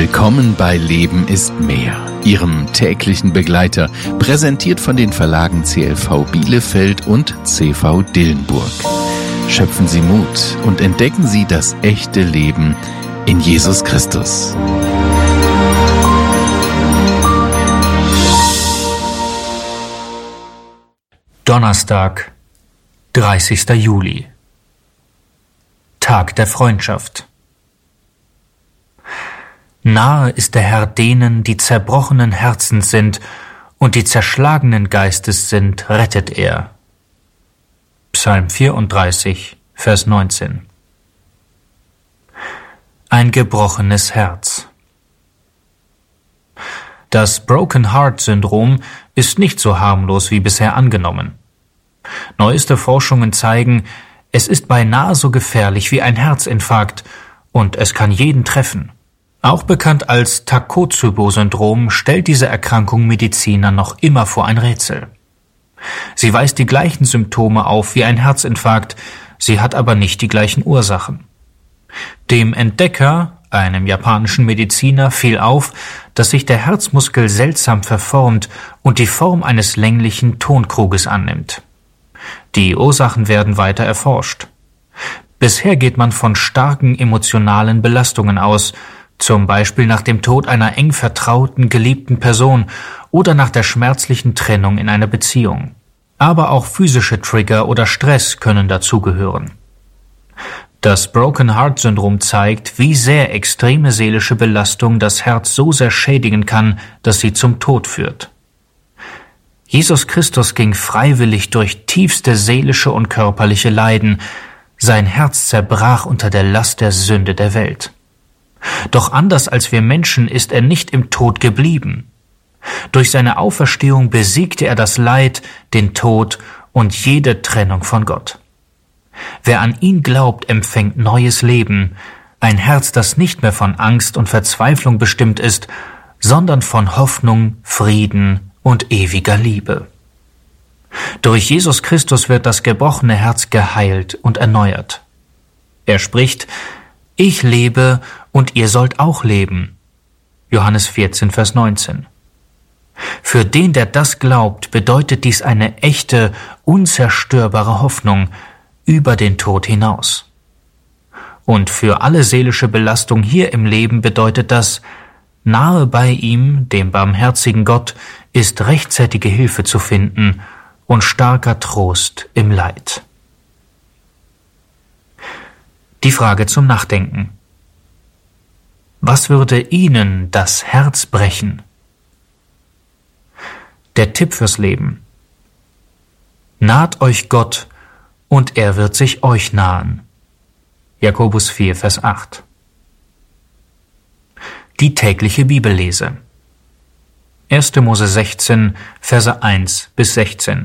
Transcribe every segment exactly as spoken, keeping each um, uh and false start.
Willkommen bei Leben ist mehr, Ihrem täglichen Begleiter, präsentiert von den Verlagen C L V Bielefeld und C V Dillenburg. Schöpfen Sie Mut und entdecken Sie das echte Leben in Jesus Christus. Donnerstag, dreißigster Juli. Tag der Freundschaft. Nahe ist der Herr denen, die zerbrochenen Herzens sind und die zerschlagenen Geistes sind, rettet er. Psalm vierunddreißig, Vers neunzehn. Ein gebrochenes Herz. Das Broken Heart Syndrom ist nicht so harmlos wie bisher angenommen. Neueste Forschungen zeigen, es ist beinahe so gefährlich wie ein Herzinfarkt und es kann jeden treffen. Auch bekannt als Takotsubo-Syndrom stellt diese Erkrankung Mediziner noch immer vor ein Rätsel. Sie weist die gleichen Symptome auf wie ein Herzinfarkt, sie hat aber nicht die gleichen Ursachen. Dem Entdecker, einem japanischen Mediziner, fiel auf, dass sich der Herzmuskel seltsam verformt und die Form eines länglichen Tonkruges annimmt. Die Ursachen werden weiter erforscht. Bisher geht man von starken emotionalen Belastungen aus, zum Beispiel nach dem Tod einer eng vertrauten, geliebten Person oder nach der schmerzlichen Trennung in einer Beziehung. Aber auch physische Trigger oder Stress können dazugehören. Das Broken Heart Syndrom zeigt, wie sehr extreme seelische Belastung das Herz so sehr schädigen kann, dass sie zum Tod führt. Jesus Christus ging freiwillig durch tiefste seelische und körperliche Leiden. Sein Herz zerbrach unter der Last der Sünde der Welt. Doch anders als wir Menschen ist er nicht im Tod geblieben. Durch seine Auferstehung besiegte er das Leid, den Tod und jede Trennung von Gott. Wer an ihn glaubt, empfängt neues Leben, ein Herz, das nicht mehr von Angst und Verzweiflung bestimmt ist, sondern von Hoffnung, Frieden und ewiger Liebe. Durch Jesus Christus wird das gebrochene Herz geheilt und erneuert. Er spricht: Ich lebe und ihr sollt auch leben. Johannes vierzehn, Vers neunzehn. Für den, der das glaubt, bedeutet dies eine echte, unzerstörbare Hoffnung über den Tod hinaus. Und für alle seelische Belastung hier im Leben bedeutet das: Nahe bei ihm, dem barmherzigen Gott, ist rechtzeitige Hilfe zu finden und starker Trost im Leid. Die Frage zum Nachdenken. Was würde Ihnen das Herz brechen? Der Tipp fürs Leben. Naht euch Gott, und er wird sich euch nahen. Jakobus vier, Vers acht. Die tägliche Bibellese. erster Mose sechzehn, Verse eins bis sechzehn.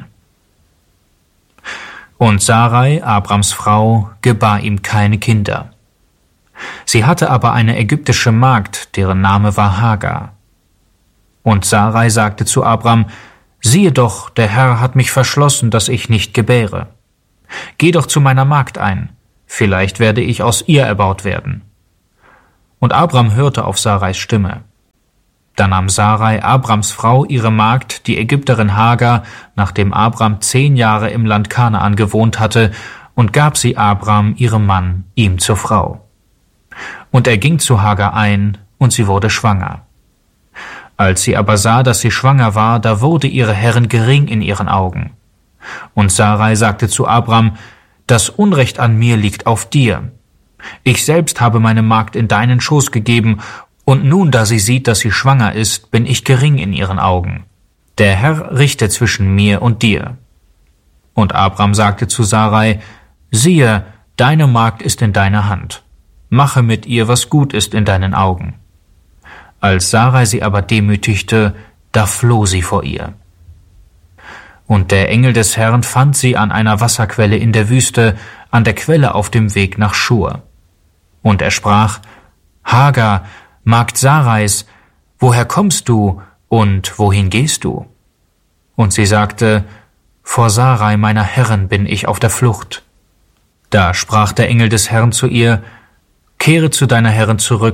Und Sarai, Abrams Frau, gebar ihm keine Kinder. Sie hatte aber eine ägyptische Magd, deren Name war Hagar. Und Sarai sagte zu Abram: Siehe doch, der Herr hat mich verschlossen, dass ich nicht gebäre. Geh doch zu meiner Magd ein, vielleicht werde ich aus ihr erbaut werden. Und Abram hörte auf Sarais Stimme. Da nahm Sarai, Abrams Frau, ihre Magd, die Ägypterin Hagar, nachdem Abram zehn Jahre im Land Kanaan gewohnt hatte, und gab sie Abram, ihrem Mann, ihm zur Frau. Und er ging zu Hagar ein, und sie wurde schwanger. Als sie aber sah, dass sie schwanger war, da wurde ihre Herrin gering in ihren Augen. Und Sarai sagte zu Abram: Das Unrecht an mir liegt auf dir. Ich selbst habe meine Magd in deinen Schoß gegeben, und nun, da sie sieht, dass sie schwanger ist, bin ich gering in ihren Augen. Der Herr richte zwischen mir und dir. Und Abram sagte zu Sarai: Siehe, deine Magd ist in deiner Hand. Mache mit ihr, was gut ist in deinen Augen. Als Sarai sie aber demütigte, da floh sie vor ihr. Und der Engel des Herrn fand sie an einer Wasserquelle in der Wüste, an der Quelle auf dem Weg nach Schur. Und er sprach: Hagar, Magd Sarais, woher kommst du und wohin gehst du? Und sie sagte: Vor Sarai, meiner Herrin, bin ich auf der Flucht. Da sprach der Engel des Herrn zu ihr: Kehre zu deiner Herrin zurück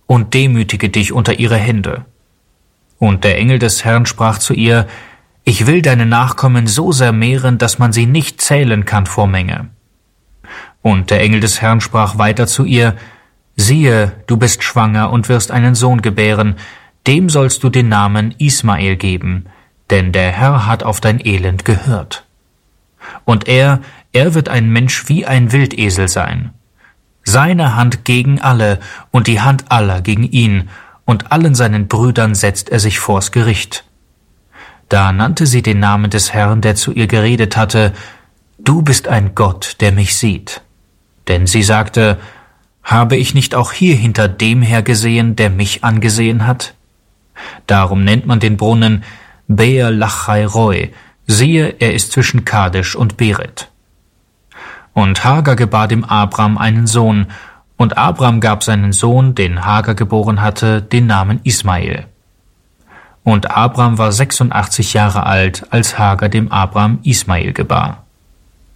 und demütige dich unter ihre Hände. Und der Engel des Herrn sprach zu ihr, ich will deine Nachkommen so sehr mehren, dass man sie nicht zählen kann vor Menge. Und der Engel des Herrn sprach weiter zu ihr, siehe, du bist schwanger und wirst einen Sohn gebären, dem sollst du den Namen Ismael geben, denn der Herr hat auf dein Elend gehört. Und er, er wird ein Mensch wie ein Wildesel sein. Seine Hand gegen alle und die Hand aller gegen ihn, und allen seinen Brüdern setzt er sich vors Gericht. Da nannte sie den Namen des Herrn, der zu ihr geredet hatte, du bist ein Gott, der mich sieht. Denn sie sagte, habe ich nicht auch hier hinter dem her gesehen, der mich angesehen hat? Darum nennt man den Brunnen Beer Lachai Roi, siehe, er ist zwischen Kadesh und Beret. Und Hagar gebar dem Abram einen Sohn, und Abram gab seinen Sohn, den Hagar geboren hatte, den Namen Ismael. Und Abram war sechsundachtzig Jahre alt, als Hagar dem Abram Ismael gebar.